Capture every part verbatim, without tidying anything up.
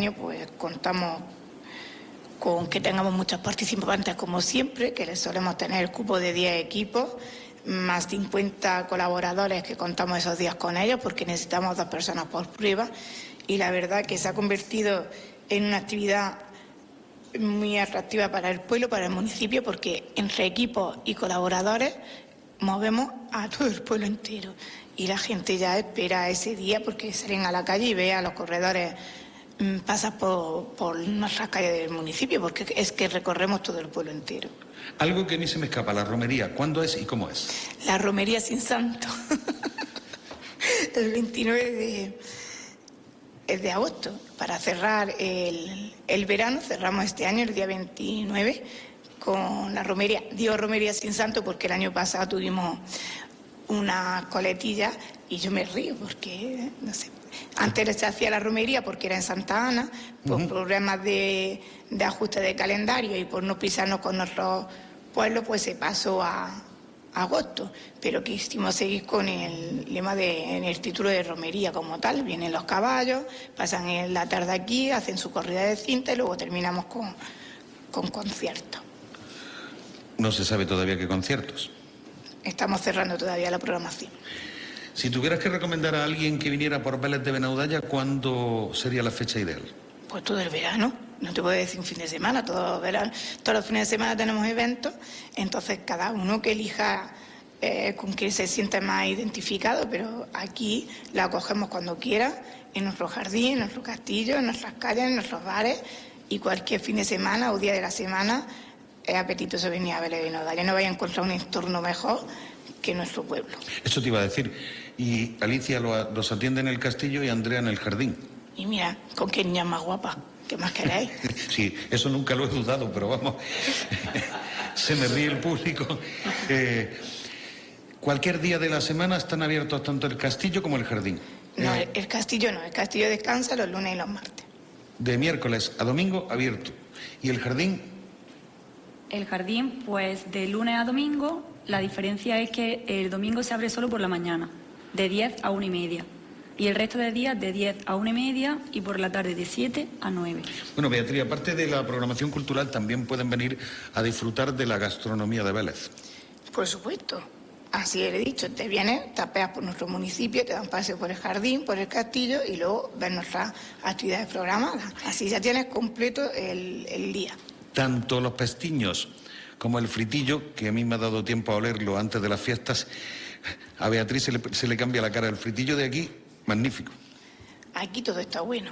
año pues contamos con que tengamos muchos participantes como siempre, que les solemos tener el cupo de diez equipos, más cincuenta colaboradores que contamos esos días con ellos porque necesitamos dos personas por prueba, y la verdad que se ha convertido en una actividad muy atractiva para el pueblo, para el municipio, porque entre equipos y colaboradores movemos a todo el pueblo entero y la gente ya espera ese día porque salen a la calle y ve a los corredores mmm, pasar por, por nuestras calles del municipio, porque es que recorremos todo el pueblo entero. Algo que a mí se me escapa, la romería, ¿cuándo es y cómo es? La romería sin santo. El veintinueve de, de agosto, para cerrar el, el verano, cerramos este año el día veintinueve con la romería. Digo romería sin santo porque el año pasado tuvimos una coletilla y yo me río porque, no sé, antes se hacía la romería porque era en Santa Ana, por uh-huh. problemas de, de ajuste de calendario y por no pisarnos con nuestros pueblos, pues se pasó a, a agosto, pero quisimos seguir con el lema de, en el título de romería como tal. Vienen los caballos, pasan en la tarde aquí, hacen su corrida de cinta y luego terminamos con, con conciertos. No se sabe todavía qué conciertos. Estamos cerrando todavía la programación. Si tuvieras que recomendar a alguien que viniera por Vélez de Benaudalla, ¿cuándo sería la fecha ideal? Pues todo el verano. No te puedo decir un fin de semana, todo verano. Todos los fines de semana tenemos eventos, entonces cada uno que elija eh, con qué se siente más identificado, pero aquí la acogemos cuando quiera, en nuestro jardín, en nuestro castillo, en nuestras calles, en nuestros bares, y cualquier fin de semana o día de la semana es apetitoso venir a Vélez de Benaudalla. No vaya a encontrar un entorno mejor que nuestro pueblo. Eso te iba a decir. Y Alicia lo, los atiende en el castillo y Andrea en el jardín. Y mira, con qué niña más guapa. ¿Qué más queréis? Sí, eso nunca lo he dudado, pero vamos, se me ríe el público. Eh, cualquier día de la semana están abiertos tanto el castillo como el jardín. No, eh, el castillo no, el castillo descansa los lunes y los martes. De miércoles a domingo abierto. ¿Y el jardín? El jardín, pues de lunes a domingo, la diferencia es que el domingo se abre solo por la mañana, de diez a una y media. Y el resto de días de diez a una y media y por la tarde de siete a nueve. Bueno, Beatriz, aparte de la programación cultural, también pueden venir a disfrutar de la gastronomía de Vélez. Por supuesto. Así le he dicho, te vienes, tapeas por nuestro municipio, te dan paseo por el jardín, por el castillo y luego ves nuestras actividades programadas. Así ya tienes completo el, el día. Tanto los pestiños como el fritillo, que a mí me ha dado tiempo a olerlo antes de las fiestas, a Beatriz se le, se le cambia la cara. El fritillo de aquí, magnífico. Aquí todo está bueno.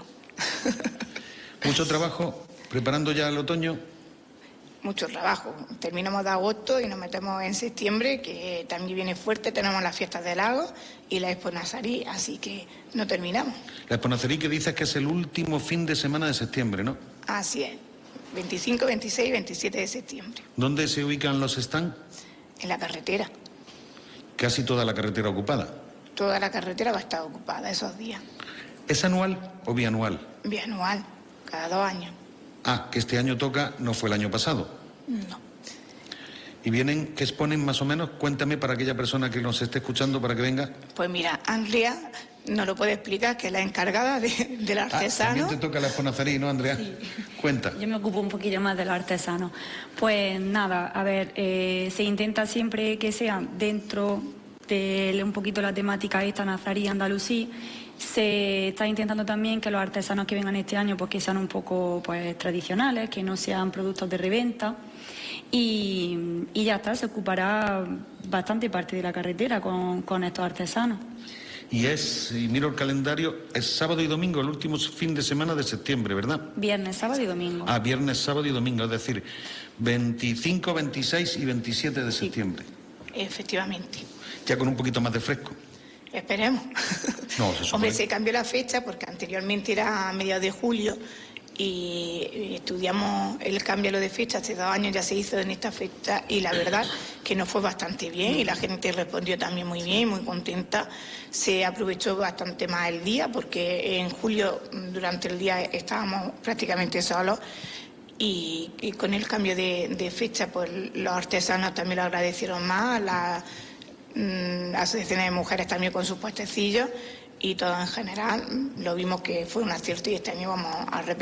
Mucho trabajo preparando ya el otoño. Mucho trabajo. Terminamos de agosto y nos metemos en septiembre, que también viene fuerte. Tenemos las fiestas del lago y la Expo Nazarí, así que no terminamos. La Expo Nazarí, que dices que es el último fin de semana de septiembre, ¿no? Así es. veinticinco, veintiséis y veintisiete de septiembre. ¿Dónde se ubican los stands? En la carretera. Casi toda la carretera ocupada. Toda la carretera va a estar ocupada esos días. ¿Es anual o bianual? Bianual, cada dos años. Ah, que este año toca, no fue el año pasado. No. ¿Y vienen, qué exponen más o menos? Cuéntame para aquella persona que nos esté escuchando para que venga. Pues mira, Andrea nos lo puede explicar, que es la encargada de, del artesano. Ah, también te toca la Expo Nazarí, ¿no, Andrea? Sí. Cuenta. Yo me ocupo un poquillo más de los artesanos. Pues nada, a ver, eh, se intenta siempre que sea dentro de un poquito la temática esta, nazarí, andalusí. Se está intentando también que los artesanos que vengan este año pues que sean un poco pues tradicionales, que no sean productos de reventa. Y, y ya está, se ocupará bastante parte de la carretera con, con estos artesanos. Y es, y miro el calendario, es sábado y domingo, el último fin de semana de septiembre, ¿verdad? Viernes, sábado y domingo. Ah, viernes, sábado y domingo, es decir, veinticinco, veintiséis y veintisiete de Sí, septiembre. Efectivamente. Ya con un poquito más de fresco. Esperemos. No, se supone. Hombre, se cambió la fecha porque anteriormente era a mediados de julio y estudiamos el cambio de fecha, hace dos años ya se hizo en esta fecha y la verdad que nos fue bastante bien y la gente respondió también muy bien, muy contenta. Se aprovechó bastante más el día porque en julio durante el día estábamos prácticamente solos y, y con el cambio de, de fecha pues los artesanos también lo agradecieron más, las mm, asociaciones de mujeres también con sus puestecillos y todo en general lo vimos que fue un acierto y este año vamos a repetir.